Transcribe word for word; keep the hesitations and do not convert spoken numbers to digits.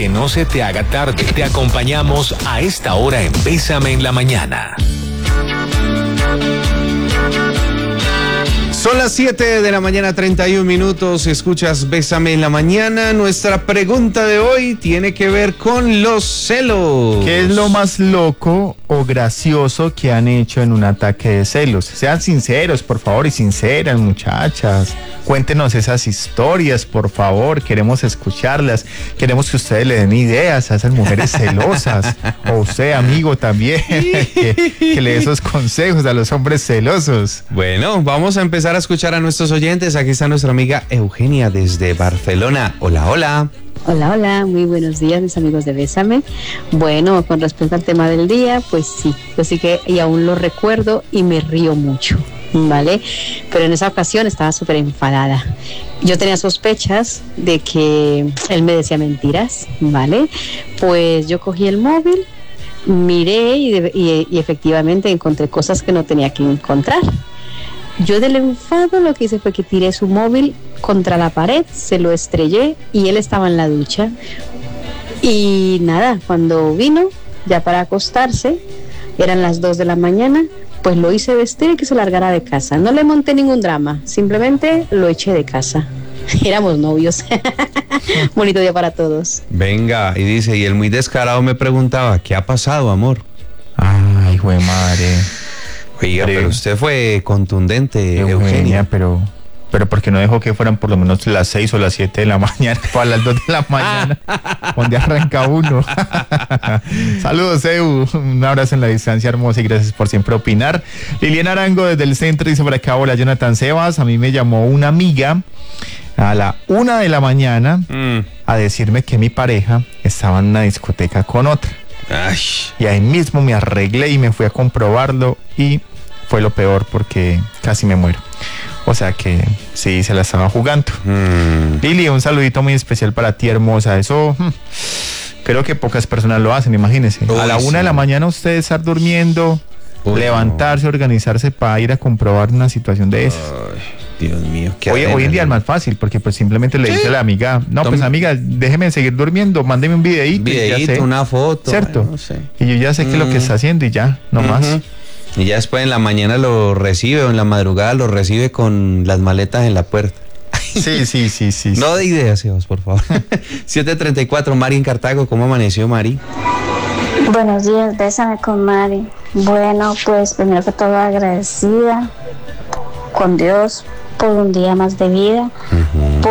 que no se te haga tarde, te acompañamos a esta hora en Bésame en la Mañana. Son las siete de la mañana, treinta y un minutos. Escuchas Bésame en la Mañana. Nuestra pregunta de hoy tiene que ver con los celos. ¿Qué es lo más loco o gracioso que han hecho en un ataque de celos? Sean sinceros, por favor, y sinceras, muchachas. Cuéntenos esas historias, por favor. Queremos escucharlas. Queremos que ustedes le den ideas a esas mujeres celosas. O usted, amigo, también, que, que le dé esos consejos a los hombres celosos. Bueno, vamos a empezar a escuchar a nuestros oyentes. Aquí está nuestra amiga Eugenia desde Barcelona. Hola, hola. Hola, hola, muy buenos días, mis amigos de Bésame. Bueno, con respecto al tema del día, pues sí, yo sí que y aún lo recuerdo y me río mucho, ¿vale? Pero en esa ocasión estaba súper enfadada. Yo tenía sospechas de que él me decía mentiras, ¿vale? Pues yo cogí el móvil, miré y, de, y, y efectivamente encontré cosas que no tenía que encontrar. Yo del enfado lo que hice fue que tiré su móvil contra la pared, se lo estrellé y él estaba en la ducha. Y nada, cuando vino ya para acostarse, eran las dos de la mañana, pues lo hice vestir y que se largara de casa. No le monté ningún drama, simplemente lo eché de casa. Éramos novios. Bonito día para todos. Venga, y dice, y él muy descarado me preguntaba, ¿qué ha pasado, amor? Ay, hijo de madre. Oiga, pero, pero usted fue contundente, Eugenia, Eugenia. pero, pero ¿por qué no dejó que fueran por lo menos las seis o las siete de la mañana para las dos de la mañana? Donde arranca uno. Saludos, Eu. Un abrazo en la distancia hermosa y gracias por siempre opinar. Liliana Arango desde el centro dice por acá, hola, Jonathan Sebas. A mí me llamó una amiga a la una de la mañana mm. a decirme que mi pareja estaba en una discoteca con otra. Ay. Y ahí mismo me arreglé y me fui a comprobarlo y fue lo peor porque casi me muero. O sea que sí, se la estaba jugando. Mm. Lili, un saludito muy especial para ti, hermosa. Eso hmm, creo que pocas personas lo hacen, imagínense. Uy, a la una sí. de la mañana usted estar durmiendo, Uy, levantarse, no. organizarse para ir a comprobar una situación de esas. Ay, Dios mío. Qué hoy, hoy en día es más fácil porque pues simplemente le ¿Sí? dice a la amiga, no, Tom, pues amiga, déjeme seguir durmiendo, mándeme un videíto. Videíto, y ya sé, una foto. ¿Cierto? Bueno, no sé. Y yo ya sé mm. qué es lo que está haciendo y ya, no uh-huh. más. Y ya después en la mañana lo recibe o en la madrugada lo recibe con las maletas en la puerta. Sí, sí, sí, sí. No de ideas, hijos, por favor. siete treinta y cuatro, Mari en Cartago. ¿Cómo amaneció, Mari? Buenos días, Bésame con Mari. Bueno, pues primero que todo agradecida con Dios por un día más de vida. Uh-huh.